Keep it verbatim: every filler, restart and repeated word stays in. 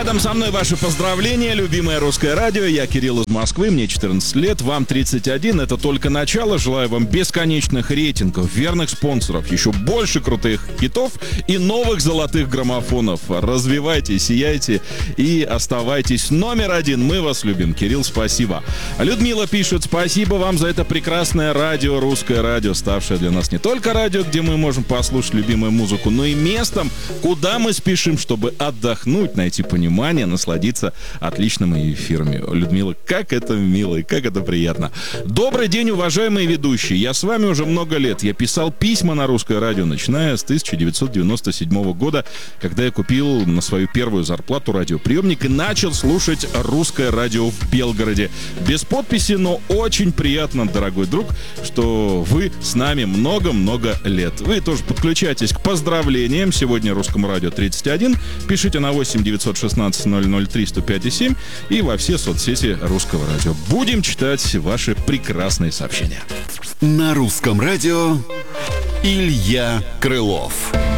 Рядом со мной ваши поздравления, любимое русское радио. Я Кирилл из Москвы, мне четырнадцать лет, вам тридцать один. Это только начало. Желаю вам бесконечных рейтингов, верных спонсоров, еще больше крутых хитов и новых золотых граммофонов. Развивайтесь, сияйте и оставайтесь номер один. Мы вас любим. Кирилл, спасибо. Людмила пишет: спасибо вам за это прекрасное радио, русское радио, ставшее для нас не только радио, где мы можем послушать любимую музыку, но и местом, куда мы спешим, чтобы отдохнуть, найти понимание, насладиться отличными эфирами. Людмила, как это мило и как это приятно. Добрый день, уважаемые ведущие. Я с вами уже много лет. Я писал письма на русское радио, начиная с тысяча девятьсот девяносто седьмого года, когда я купил на свою первую зарплату радиоприемник и начал слушать русское радио в Белгороде. Без подписи, но очень приятно, дорогой друг, что вы с нами много-много лет. Вы тоже подключайтесь к поздравлениям. Сегодня русскому радио тридцать один. Пишите на восемь девятьсот шестнадцать ноль ноль три сто пять и семь и во все соцсети русского радио. Будем читать ваши прекрасные сообщения. На русском радио Илья Крылов.